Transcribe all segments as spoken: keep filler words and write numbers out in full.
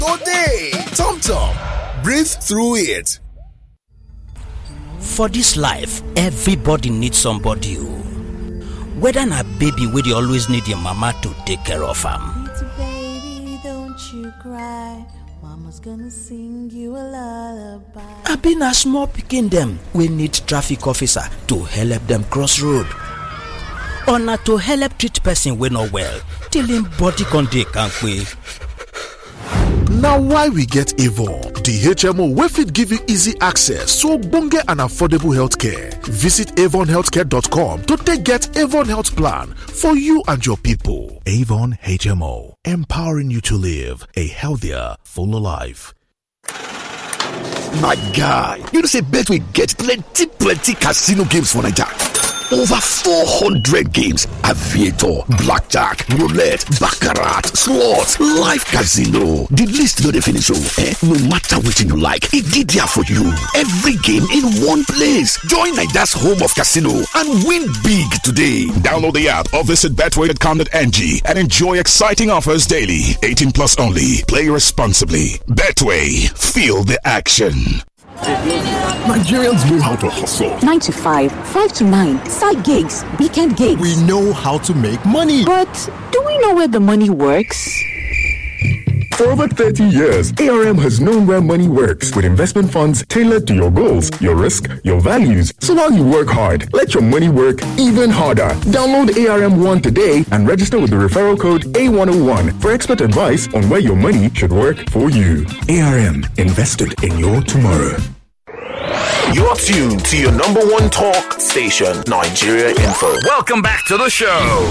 Today, Tom Tom, breathe through it. For this life, everybody needs somebody. Whether na baby wey dey always need your mama to take care of am. Baby, don't you cry. Mama's gonna sing you a lullaby. Abi na small pikin dem wey need traffic officer to help them cross road. Or na to help treat person wey no well till him body con dey kampe. Now why we get Avon, the H M O wey fit give you easy access to ogbonge and affordable healthcare. Visit avon healthcare dot com to take get Avon Health Plan for you and your people. Avon H M O, empowering you to live a healthier, fuller life. My guy, you know say Betway get plenty plenty casino games for Naija. Over four hundred games: aviator, blackjack, roulette, baccarat, slots, live casino. The list no dey finish oh. Eh? No matter wetin you like, e dey there for you. Every game in one place. Join Naida's home of casino and win big today. Download the app or visit betway dot com dot n g and enjoy exciting offers daily. eighteen plus only. Play responsibly. Betway. Feel the action. Nigerians know how to hustle. nine to five, five to nine, side gigs, weekend gigs. We know how to make money. But do we know where the money works? For over thirty years, A R M has known where money works with investment funds tailored to your goals, your risk, your values. So while you work hard, let your money work even harder. Download A R M One today and register with the referral code A one oh one for expert advice on where your money should work for you. A R M, invested in your tomorrow. You're tuned to your number one talk station, Nigeria Info. Welcome back to the show.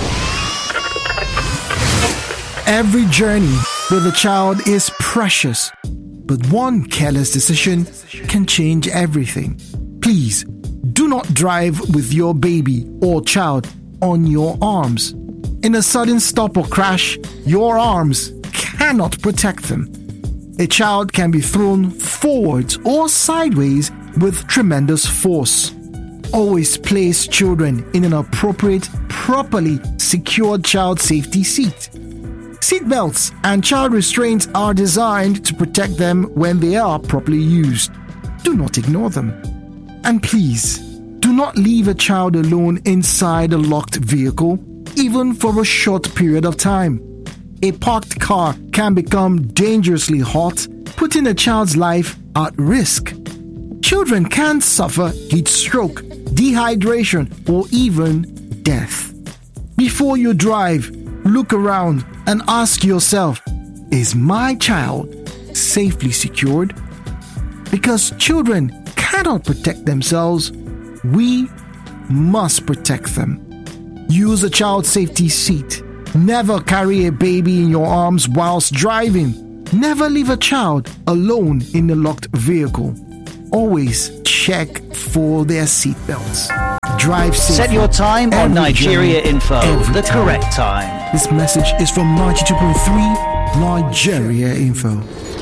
Every journey with a child is precious, but one careless decision can change everything. Please, do not drive with your baby or child on your arms. In a sudden stop or crash, your arms cannot protect them. A child can be thrown forwards or sideways with tremendous force. Always place children in an appropriate, properly secured child safety seat. Seatbelts and child restraints are designed to protect them when they are properly used. Do not ignore them. And please, do not leave a child alone inside a locked vehicle, even for a short period of time. A parked car can become dangerously hot, putting a child's life at risk. Children can suffer heat stroke, dehydration, or even death. Before you drive, look around and ask yourself, is my child safely secured? Because children cannot protect themselves, we must protect them. Use a child safety seat. Never carry a baby in your arms whilst driving. Never leave a child alone in a locked vehicle. Always check for their seatbelts. Drive safe. Set your time on Nigeria Info, the correct time. This message is from ninety-two point three Nigeria Info.